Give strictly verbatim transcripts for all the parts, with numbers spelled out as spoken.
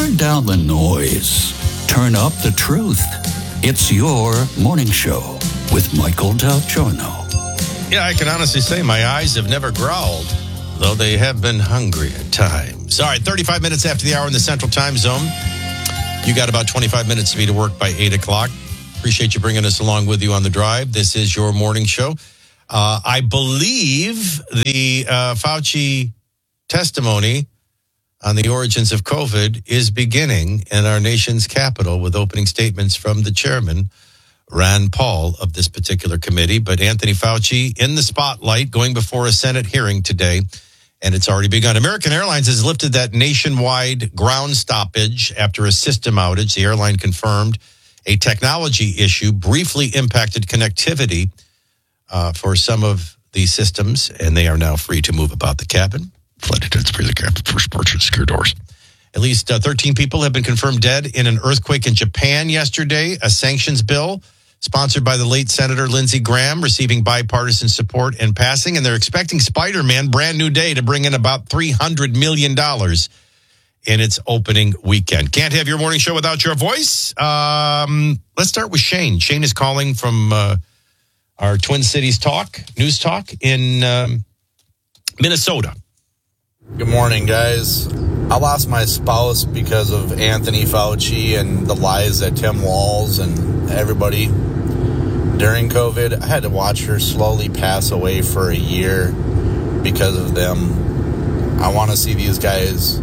Turn down the noise. Turn up the truth. It's your morning show with Michael Del Giorno. Yeah, I can honestly say my eyes have never growled, though they have been hungry at times. All right, thirty-five minutes after the hour in the Central Time Zone. You got about twenty-five minutes to be to work by eight o'clock. Appreciate you bringing us along with you on the drive. This is your morning show. Uh, I believe the uh, Fauci testimony on the origins of COVID is beginning in our nation's capital with opening statements from the chairman, Rand Paul, of this particular committee. But Anthony Fauci in the spotlight going before a Senate hearing today, and it's already begun. American Airlines has lifted that nationwide ground stoppage after a system outage. The airline confirmed a technology issue briefly impacted connectivity uh, for some of these systems, and they are now free to move about the cabin. Flight attendants free the cabin for sports and secure doors. At least uh, thirteen people have been confirmed dead in an earthquake in Japan yesterday. A sanctions bill sponsored by the late Senator Lindsey Graham receiving bipartisan support and passing, and they're expecting Spider-Man Brand New Day to bring in about three hundred million dollars in its opening weekend. Can't have your morning show without your voice. Um, let's start with Shane. Shane is calling from uh, our Twin Cities Talk, News Talk in um, Minnesota. Good morning, guys. I lost my spouse because of Anthony Fauci and the lies that Tim Walz and everybody during COVID. I had to watch her slowly pass away for a year because of them. I want to see these guys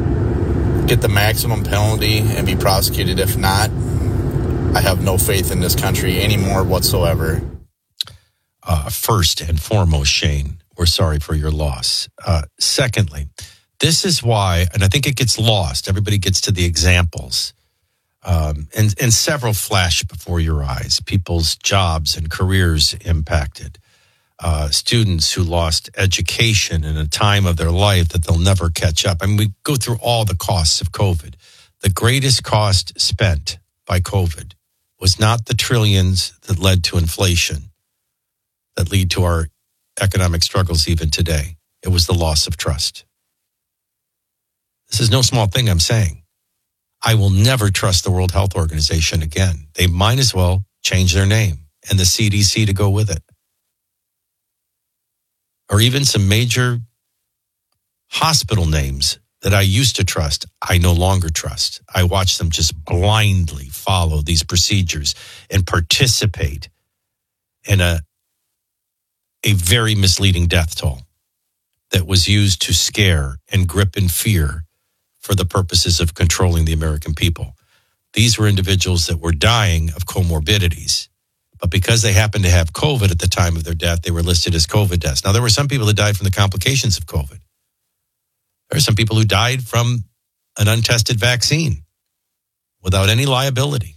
get the maximum penalty and be prosecuted. If not, I have no faith in this country anymore whatsoever. Uh, first and foremost, Shane, we're sorry for your loss. Uh, secondly, this is why, and I think it gets lost. Everybody gets to the examples, um, and, and several flash before your eyes. People's jobs and careers impacted. Uh, students who lost education in a time of their life that they'll never catch up. I mean, we go through all the costs of COVID. The greatest cost spent by COVID was not the trillions that led to inflation, that lead to our economic struggles even today. It was the loss of trust. This is no small thing I'm saying. I will never trust the World Health Organization again. They might as well change their name and the C D C to go with it. Or even some major hospital names that I used to trust, I no longer trust. I watch them just blindly follow these procedures and participate in a a very misleading death toll that was used to scare and grip in fear for the purposes of controlling the American people. These were individuals that were dying of comorbidities, but because they happened to have COVID at the time of their death, they were listed as COVID deaths. Now, there were some people that died from the complications of COVID. There are some people who died from an untested vaccine without any liability.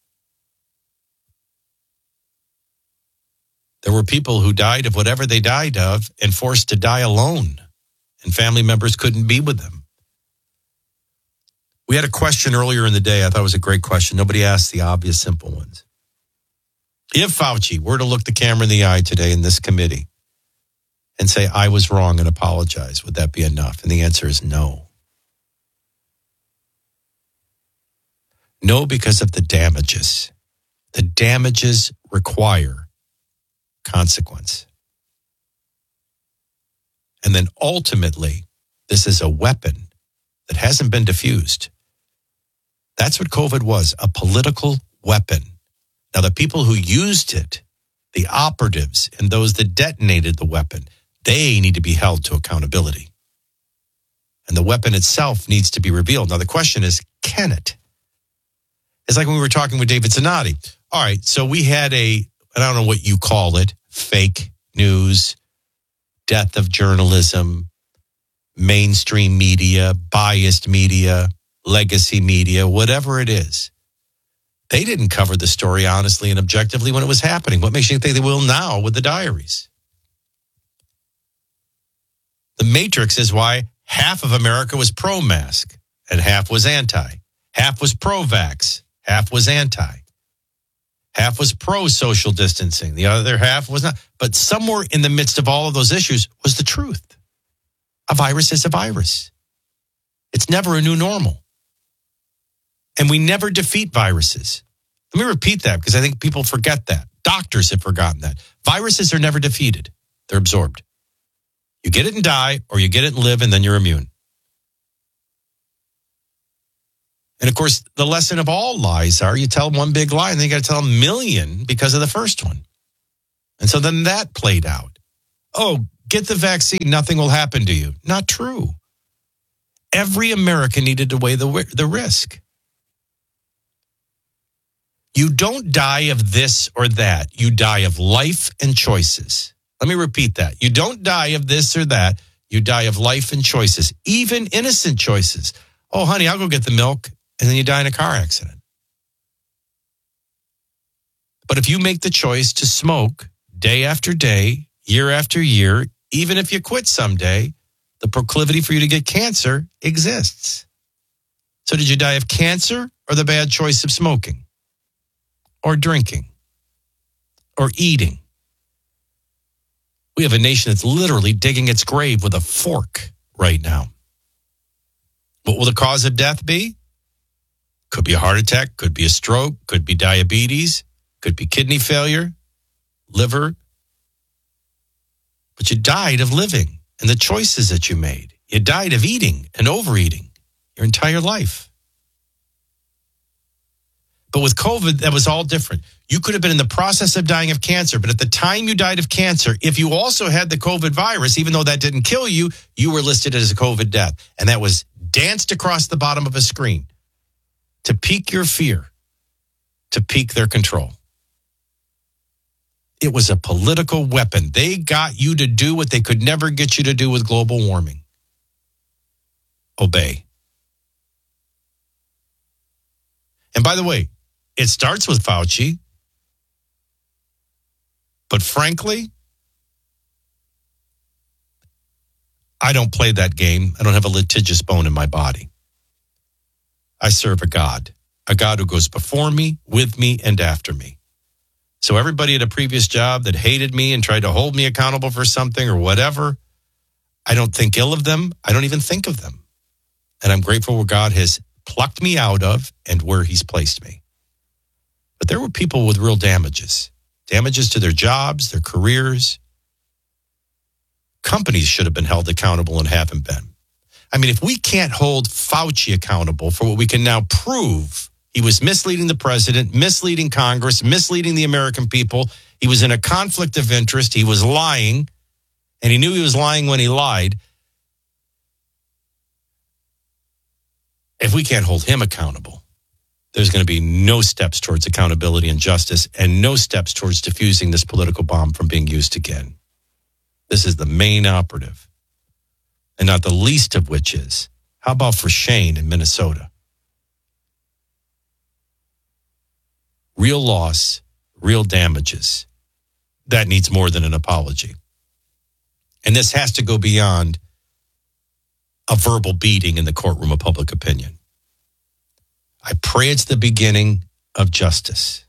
There were people who died of whatever they died of and forced to die alone, and family members couldn't be with them. We had a question earlier in the day. I thought it was a great question. Nobody asked the obvious, simple ones. If Fauci were to look the camera in the eye today in this committee and say, I was wrong and apologize, would that be enough? And the answer is no. No, because of the damages. The damages require consequence. And then ultimately, this is a weapon that hasn't been diffused. That's what COVID was, a political weapon. Now, the people who used it, the operatives and those that detonated the weapon, they need to be held to accountability. And the weapon itself needs to be revealed. Now, the question is, can it? It's like when we were talking with David Zanotti. All right, so we had a, I don't know what you call it, fake news, death of journalism, mainstream media, biased media, legacy media, whatever it is. They didn't cover the story honestly and objectively when it was happening. What makes you think they will now with the diaries? The Matrix is why half of America was pro-mask and half was anti. Half was pro-vax, half was anti. Half was pro-social distancing. The other half was not. But somewhere in the midst of all of those issues was the truth. A virus is a virus. It's never a new normal. And we never defeat viruses. Let me repeat that because I think people forget that. Doctors have forgotten that. Viruses are never defeated. They're absorbed. You get it and die, or you get it and live, and then you're immune. And of course, the lesson of all lies are you tell one big lie and then you got to tell a million because of the first one. And so then that played out. Oh, get the vaccine, nothing will happen to you. Not true. Every American needed to weigh the, the risk. You don't die of this or that. You die of life and choices. Let me repeat that. You don't die of this or that. You die of life and choices, even innocent choices. Oh, honey, I'll go get the milk. And then you die in a car accident. But if you make the choice to smoke day after day, year after year, even if you quit someday, the proclivity for you to get cancer exists. So did you die of cancer or the bad choice of smoking? Or drinking? Or eating? We have a nation that's literally digging its grave with a fork right now. What will the cause of death be? Could be a heart attack, could be a stroke, could be diabetes, could be kidney failure, liver. But you died of living and the choices that you made. You died of eating and overeating your entire life. But with COVID, that was all different. You could have been in the process of dying of cancer, but at the time you died of cancer, if you also had the COVID virus, even though that didn't kill you, you were listed as a COVID death. And that was danced across the bottom of a screen to pique your fear, to pique their control. It was a political weapon. They got you to do what they could never get you to do with global warming. Obey. And by the way, it starts with Fauci. But frankly, I don't play that game. I don't have a litigious bone in my body. I serve a God, a God who goes before me, with me, and after me. So everybody at a previous job that hated me and tried to hold me accountable for something or whatever, I don't think ill of them. I don't even think of them. And I'm grateful where God has plucked me out of and where he's placed me. But there were people with real damages, damages to their jobs, their careers. Companies should have been held accountable and haven't been. I mean, if we can't hold Fauci accountable for what we can now prove, he was misleading the president, misleading Congress, misleading the American people. He was in a conflict of interest. He was lying, and he knew he was lying when he lied. If we can't hold him accountable, there's going to be no steps towards accountability and justice and no steps towards diffusing this political bomb from being used again. This is the main operative. And not the least of which is, how about for Shane in Minnesota? Real loss, real damages. That needs more than an apology. And this has to go beyond a verbal beating in the courtroom of public opinion. I pray it's the beginning of justice.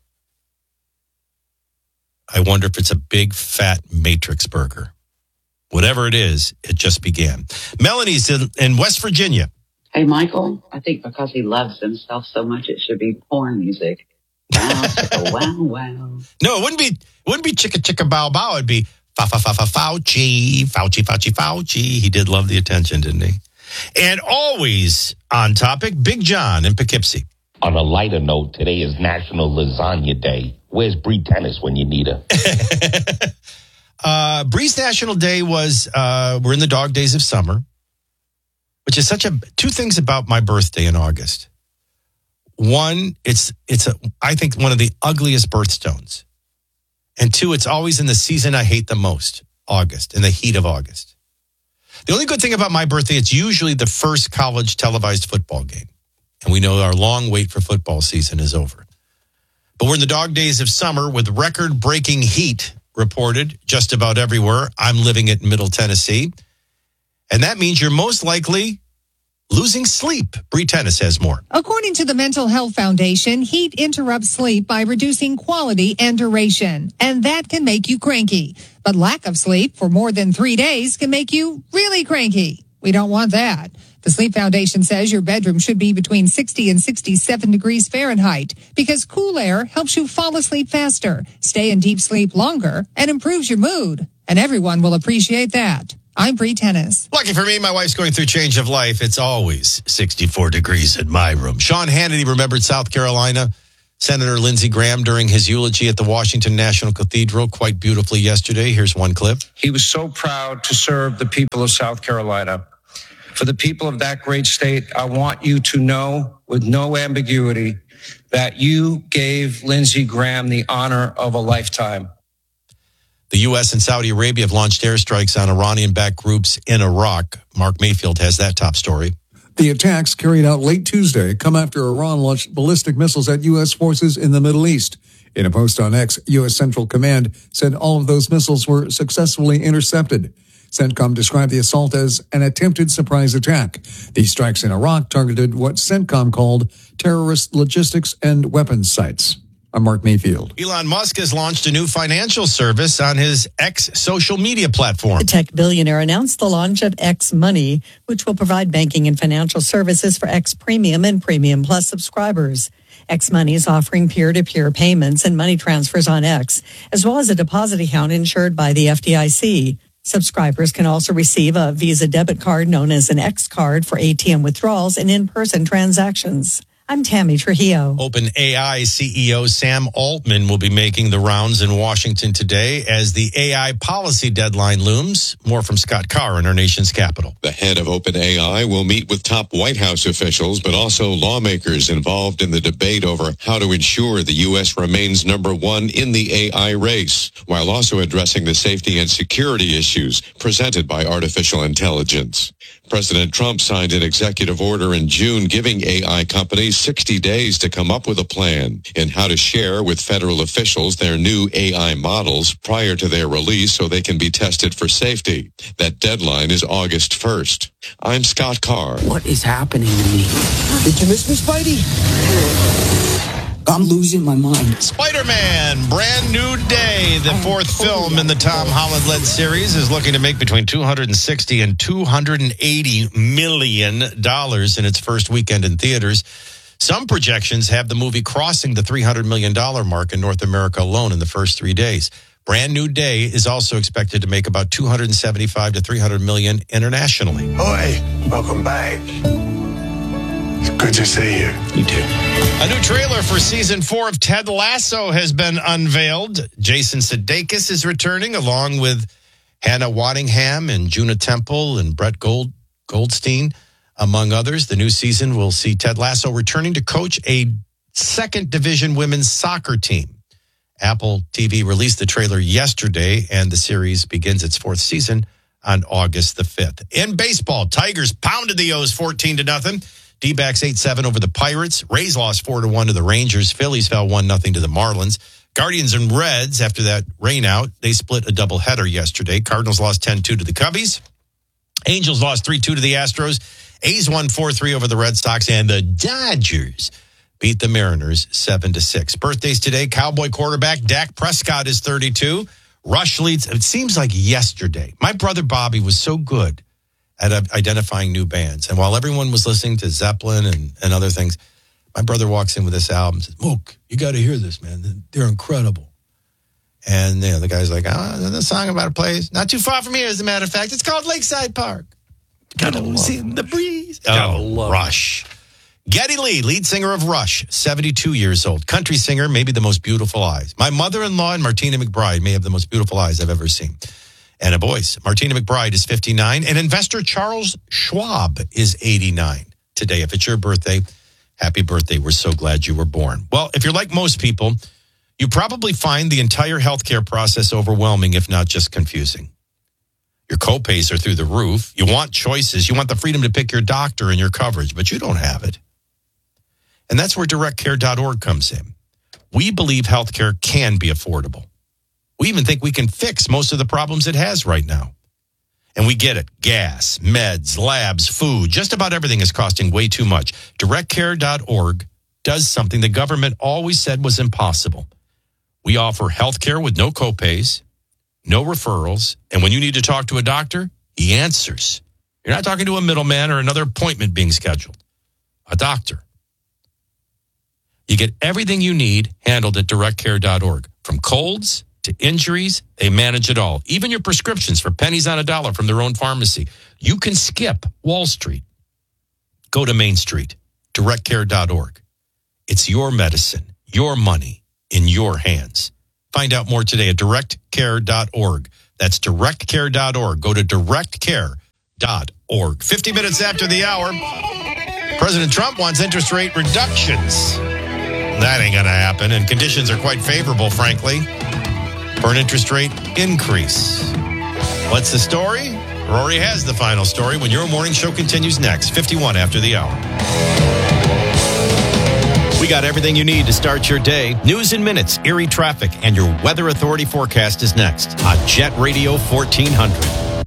I wonder if it's a big, fat matrix burger. Whatever it is, it just began. Melanie's in, in West Virginia. Hey, Michael, I think because he loves himself so much, it should be porn music. Wow, chicka, wow, wow. No, it wouldn't be, it wouldn't be chicka, chicka, bow, bow. It'd be fa, fa, fa, fa, Fauci, Fauci, Fauci, Fauci. He did love the attention, didn't he? And always on topic, Big John in Poughkeepsie. On a lighter note, today is National Lasagna Day. Where's Bree Tennis when you need her? uh, Bree's National Day was, uh, we're in the dog days of summer, which is such a, two things about my birthday in August. One, it's, it's a, I think one of the ugliest birthstones. And two, it's always in the season I hate the most, August, in the heat of August. The only good thing about my birthday, it's usually the first college televised football game. And we know our long wait for football season is over. But we're in the dog days of summer with record-breaking heat reported just about everywhere. I'm living it in Middle Tennessee. And that means you're most likely losing sleep. Bree Tennis has more. According to the Mental Health Foundation, heat interrupts sleep by reducing quality and duration. And that can make you cranky. But lack of sleep for more than three days can make you really cranky. We don't want that. The Sleep Foundation says your bedroom should be between sixty and sixty-seven degrees Fahrenheit because cool air helps you fall asleep faster, stay in deep sleep longer, and improves your mood. And everyone will appreciate that. I'm Bree Tennis. Lucky for me, my wife's going through change of life. It's always sixty-four degrees in my room. Sean Hannity remembered South Carolina Senator Lindsey Graham during his eulogy at the Washington National Cathedral quite beautifully yesterday. Here's one clip. He was so proud to serve the people of South Carolina. For the people of that great state, I want you to know with no ambiguity that you gave Lindsey Graham the honor of a lifetime. The U S and Saudi Arabia have launched airstrikes on Iranian-backed groups in Iraq. Mark Mayfield has that top story. The attacks carried out late Tuesday come after Iran launched ballistic missiles at U S forces in the Middle East. In a post on X, U S Central Command said all of those missiles were successfully intercepted. CENTCOM described the assault as an attempted surprise attack. These strikes in Iraq targeted what CENTCOM called terrorist logistics and weapons sites. I'm Mark Mayfield. Elon Musk has launched a new financial service on his X social media platform. The tech billionaire announced the launch of X Money, which will provide banking and financial services for X Premium and Premium Plus subscribers. X Money is offering peer-to-peer payments and money transfers on X, as well as a deposit account insured by the F D I C. Subscribers can also receive a Visa debit card known as an X card for A T M withdrawals and in-person transactions. I'm Tammy Trujillo. OpenAI C E O Sam Altman will be making the rounds in Washington today as the A I policy deadline looms. More from Scott Carr in our nation's capital. The head of OpenAI will meet with top White House officials, but also lawmakers involved in the debate over how to ensure the U S remains number one in the A I race, while also addressing the safety and security issues presented by artificial intelligence. President Trump signed an executive order in June giving A I companies sixty days to come up with a plan in how to share with federal officials their new A I models prior to their release so they can be tested for safety. That deadline is August first. I'm Scott Carr. What is happening to me? Did you miss me, Spidey? I'm losing my mind. Spider-Man, Brand New Day, the fourth film in the Tom Holland-led series, is looking to make between two hundred sixty and two hundred eighty million dollars in its first weekend in theaters. Some projections have the movie crossing the three hundred million dollars mark in North America alone in the first three days. Brand New Day is also expected to make about two hundred seventy-five to three hundred million internationally. Oi, welcome back. It's good to see you. You too. A new trailer for season four of Ted Lasso has been unveiled. Jason Sudeikis is returning along with Hannah Waddingham and Juna Temple and Brett Gold, Goldstein, among others. The new season will see Ted Lasso returning to coach a second division women's soccer team. Apple T V released the trailer yesterday, and the series begins its fourth season on August the fifth. In baseball, Tigers pounded the O's fourteen to nothing. D-backs eight seven over the Pirates. Rays lost four to one to the Rangers. Phillies fell one nothing to the Marlins. Guardians and Reds, after that rain out, they split a doubleheader yesterday. Cardinals lost ten two to the Cubbies. Angels lost three two to the Astros. A's won four three over the Red Sox. And the Dodgers beat the Mariners seven to six. Birthdays today, Cowboy quarterback Dak Prescott is thirty-two. Rush leads, it seems like yesterday. My brother Bobby was so good at identifying new bands. And while everyone was listening to Zeppelin and, and other things, my brother walks in with this album and says, Mook, you got to hear this, man. They're incredible. And you know, the guy's like, ah, oh, the song about a place not too far from here, as a matter of fact. It's called Lakeside Park. Gotta lose in the breeze. Oh, Rush. Geddy Lee, lead singer of Rush, seventy-two years old. Country singer, maybe the most beautiful eyes. My mother-in-law and Martina McBride may have the most beautiful eyes I've ever seen. And a voice. Martina McBride is fifty-nine. And investor Charles Schwab is eighty-nine today. If it's your birthday, happy birthday. We're so glad you were born. Well, if you're like most people, you probably find the entire healthcare process overwhelming, if not just confusing. Your copays are through the roof. You want choices. You want the freedom to pick your doctor and your coverage, but you don't have it. And that's where direct care dot org comes in. We believe healthcare can be affordable. We even think we can fix most of the problems it has right now. And we get it. Gas, meds, labs, food, just about everything is costing way too much. direct care dot org does something the government always said was impossible. We offer health care with no copays, no referrals, and when you need to talk to a doctor, he answers. You're not talking to a middleman or another appointment being scheduled. A doctor. You get everything you need handled at direct care dot org. From colds to injuries, they manage it all. Even your prescriptions for pennies on a dollar from their own pharmacy. You can skip Wall Street. Go to Main Street, direct care dot org. It's your medicine, your money, in your hands. Find out more today at direct care dot org. That's direct care dot org. Go to direct care dot org. fifty minutes after the hour, President Trump wants interest rate reductions. That ain't going to happen, and conditions are quite favorable, frankly, for an interest rate increase. What's the story? Rory has the final story when your morning show continues next, fifty-one after the hour. We got everything you need to start your day. News in minutes, Erie traffic, and your Weather Authority forecast is next on Jet Radio fourteen hundred.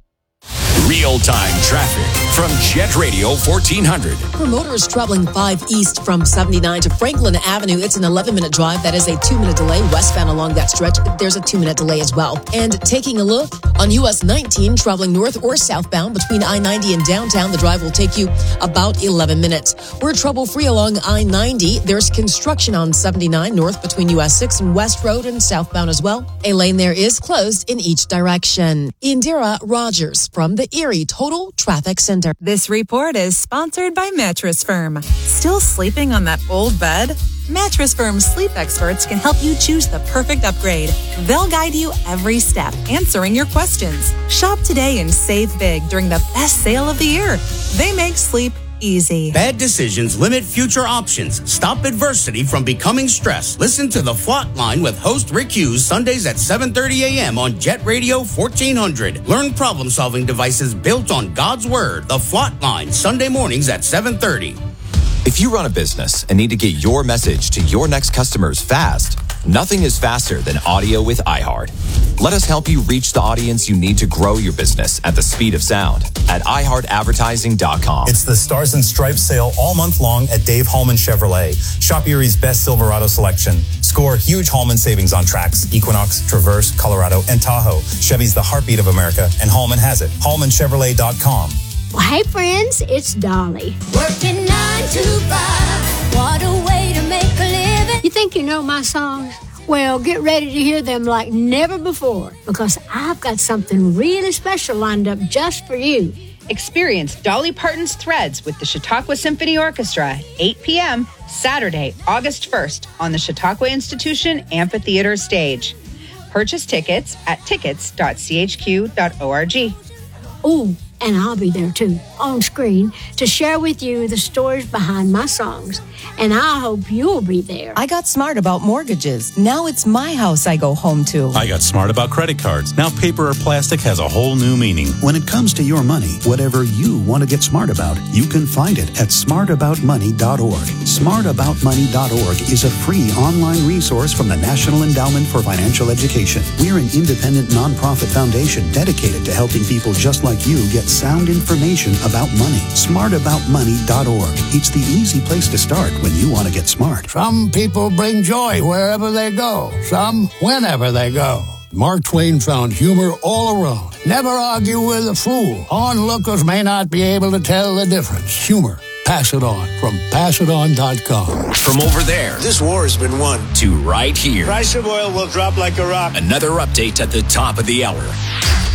Real-time traffic from Jet Radio fourteen hundred. For motorists traveling five east from seventy-nine to Franklin Avenue, it's an eleven-minute drive. That is a two-minute delay. Westbound along that stretch, there's a two-minute delay as well. And taking a look on U S nineteen, traveling north or southbound between I ninety and downtown, the drive will take you about eleven minutes. We're trouble-free along I ninety. There's construction on seventy-nine north between U S six and West Road, and southbound as well. A lane there is closed in each direction. Indira Rogers from the Erie Total Traffic Center. This report is sponsored by Mattress Firm. Still sleeping on that old bed? Mattress Firm's sleep experts can help you choose the perfect upgrade. They'll guide you every step, answering your questions. Shop today and save big during the best sale of the year. They make sleep easy. Bad decisions limit future options. Stop adversity from becoming stress. Listen to The Flot Line with host Rick Hughes Sundays at seven thirty a.m. on Jet Radio fourteen hundred. Learn problem-solving devices built on God's Word. The Flot Line, Sunday mornings at seven thirty. If you run a business and need to get your message to your next customers fast, nothing is faster than audio with iHeart. Let us help you reach the audience you need to grow your business at the speed of sound at i heart advertising dot com. It's the Stars and Stripes sale all month long at Dave Hallman Chevrolet. Shop Erie's best Silverado selection. Score huge Hallman savings on tracks, Equinox, Traverse, Colorado, and Tahoe. Chevy's the heartbeat of America, and Hallman has it. Hallman Chevrolet dot com. Well, hey, friends, it's Dolly. Working nine to five. What a way to make a living. You think you know my songs? Well, get ready to hear them like never before, because I've got something really special lined up just for you. Experience Dolly Parton's Threads with the Chautauqua Symphony Orchestra, eight p.m., Saturday, August first, on the Chautauqua Institution Amphitheater stage. Purchase tickets at tickets dot c h q dot org. Ooh, and I'll be there too, on screen, to share with you the stories behind my songs. And I hope you'll be there. I got smart about mortgages. Now it's my house I go home to. I got smart about credit cards. Now paper or plastic has a whole new meaning. When it comes to your money, whatever you want to get smart about, you can find it at smart about money dot org. smart about money dot org is a free online resource from the National Endowment for Financial Education. We're an independent nonprofit foundation dedicated to helping people just like you get sound information about money. smart about money dot org. It's the easy place to start when you want to get smart. Some people bring joy wherever they go. Some whenever they go. Mark Twain found humor all around. Never argue with a fool. Onlookers may not be able to tell the difference. Humor. Pass it on from pass it on dot com. From over there, this war has been won, to right here. Price of oil will drop like a rock. Another update at the top of the hour.